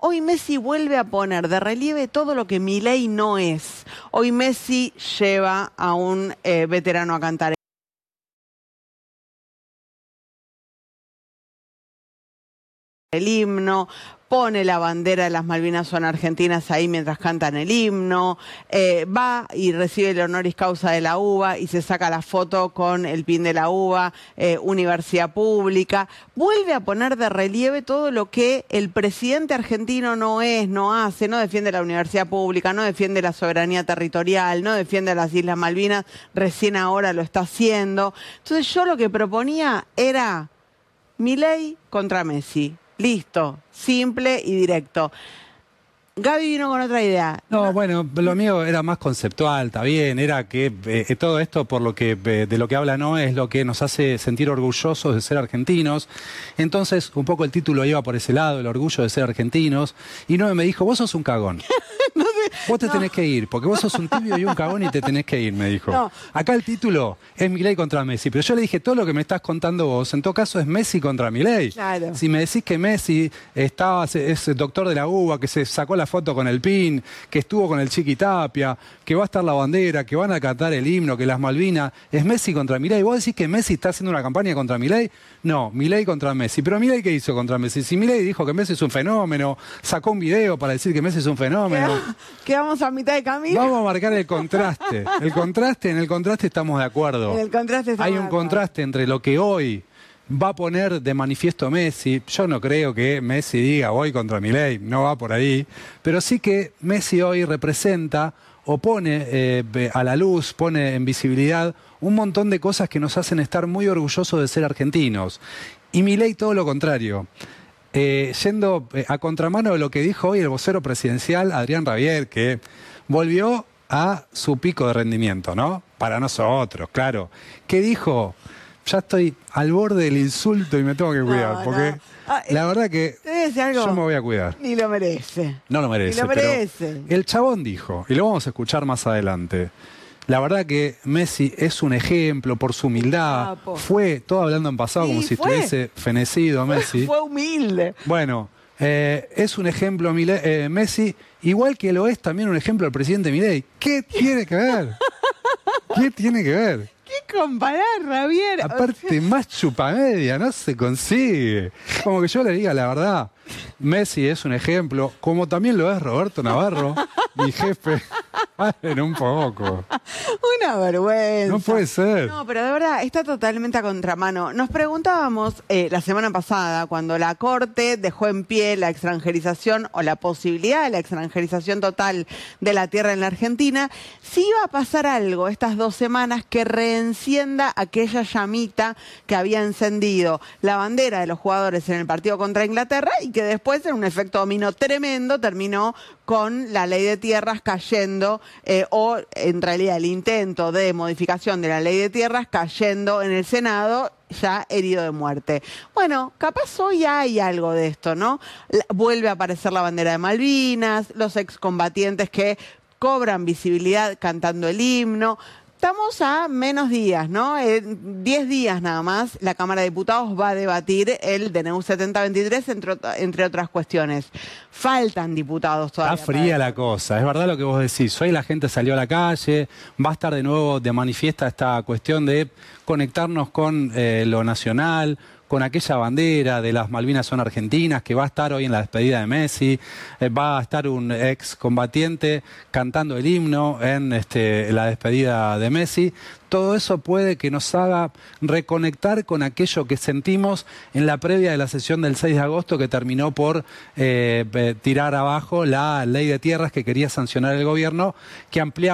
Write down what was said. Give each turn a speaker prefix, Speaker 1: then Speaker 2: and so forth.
Speaker 1: Hoy Messi vuelve a poner de relieve todo lo que Milei no es. Hoy Messi lleva a un veterano a cantar el himno, pone la bandera de las Malvinas son argentinas ahí mientras cantan el himno, va y recibe el honoris causa de la UBA y se saca la foto con el pin de la UBA, universidad pública, vuelve a poner de relieve todo lo que el presidente argentino no es, no hace, no defiende la universidad pública, no defiende la soberanía territorial, no defiende las Islas Malvinas, recién ahora lo está haciendo. Entonces yo lo que proponía era Milei contra Messi. Listo, simple y directo. Gaby vino con otra idea.
Speaker 2: No, bueno, lo mío era más conceptual, está bien, era que todo esto por lo que de lo que habla Noé es lo que nos hace sentir orgullosos de ser argentinos. Entonces, un poco el título iba por ese lado, el orgullo de ser argentinos, y Noé me dijo, vos sos un cagón.
Speaker 1: No sé,
Speaker 2: Vos te tenés que ir, porque vos sos un tibio y un cagón y te tenés que ir, me dijo.
Speaker 1: No.
Speaker 2: Acá el título es Milei contra Messi, pero yo le dije, todo lo que me estás contando vos, en todo caso es Messi contra Milei.
Speaker 1: Claro.
Speaker 2: Si me decís que Messi es doctor de la UBA, que se sacó la foto con el PIN, que estuvo con el Chiqui Tapia, que va a estar la bandera, que van a cantar el himno, que las Malvinas, es Messi contra Milei. ¿Vos decís que Messi está haciendo una campaña contra Milei? No, Milei contra Messi. Pero Milei, ¿qué hizo contra Messi? Si Milei dijo que Messi es un fenómeno, sacó un video para decir que Messi es un fenómeno.
Speaker 1: Quedamos a mitad de camino.
Speaker 2: Vamos a marcar el contraste. En el contraste estamos de acuerdo.
Speaker 1: En el contraste estamos
Speaker 2: Hay
Speaker 1: de
Speaker 2: un
Speaker 1: acuerdo.
Speaker 2: contraste entre lo que hoy va a poner de manifiesto Messi. Yo no creo que Messi diga voy contra Milei, no va por ahí. Pero sí que Messi hoy representa o pone a la luz, pone en visibilidad un montón de cosas que nos hacen estar muy orgullosos de ser argentinos. Y Milei todo lo contrario. Yendo a contramano de lo que dijo hoy el vocero presidencial Adrián Rabier, que volvió a su pico de rendimiento, ¿no? Para nosotros, claro. ¿Qué dijo? Ya estoy al borde del insulto y me tengo que cuidar, porque la verdad que
Speaker 1: ¿te voy a decir algo?
Speaker 2: yo me voy a cuidar.
Speaker 1: Ni lo merece.
Speaker 2: No lo merece,
Speaker 1: Ni lo merece.
Speaker 2: pero el chabón dijo, y lo vamos a escuchar más adelante, la verdad que Messi es un ejemplo por su humildad.
Speaker 1: Capo.
Speaker 2: Fue, todo hablando en pasado,
Speaker 1: Sí,
Speaker 2: como si
Speaker 1: fue.
Speaker 2: estuviese fenecido Messi.
Speaker 1: Fue humilde.
Speaker 2: Bueno, es un ejemplo Messi, igual que lo es también un ejemplo el presidente Milei. ¿Qué tiene que ver? ¿Qué tiene que ver?
Speaker 1: ¿Qué comparar, Javier?
Speaker 2: Aparte, más chupamedia, no se consigue. Como que yo le diga la verdad, Messi es un ejemplo, como también lo es Roberto Navarro, mi jefe. Paren un poco.
Speaker 1: Una vergüenza.
Speaker 2: No puede ser.
Speaker 1: No, pero de verdad, está totalmente a contramano. Nos preguntábamos la semana pasada, cuando la Corte dejó en pie la extranjerización o la posibilidad de la extranjerización total de la tierra en la Argentina, si iba a pasar algo estas 2 semanas que reencienda aquella llamita que había encendido la bandera de los jugadores en el partido contra Inglaterra y que después, en un efecto dominó tremendo, terminó con la ley de tierras cayendo, o en realidad el intento de modificación de la ley de tierras cayendo en el Senado, ya herido de muerte. Bueno, capaz hoy hay algo de esto, ¿no? Vuelve a aparecer la bandera de Malvinas, los excombatientes que cobran visibilidad cantando el himno. Estamos a menos días, ¿no? 10 días nada más, la Cámara de Diputados va a debatir el DNU 7023, entre otras cuestiones. Faltan diputados todavía.
Speaker 2: Está fría la cosa, es verdad lo que vos decís. Hoy la gente salió a la calle, va a estar de nuevo de manifiesta esta cuestión de conectarnos con lo nacional, con aquella bandera de las Malvinas son argentinas, que va a estar hoy en la despedida de Messi, va a estar un ex combatiente cantando el himno en la despedida de Messi. Todo eso puede que nos haga reconectar con aquello que sentimos en la previa de la sesión del 6 de agosto que terminó por tirar abajo la ley de tierras que quería sancionar el gobierno, que ampliaba